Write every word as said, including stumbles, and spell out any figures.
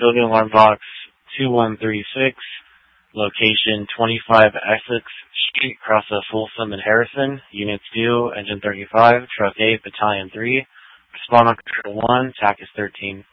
Building Alarm Box two one three six, location twenty-five Essex Street, cross of Folsom and Harrison. Units due, Engine thirty-five, Truck eight, Battalion three. Respond on Control one, T A C is thirteen.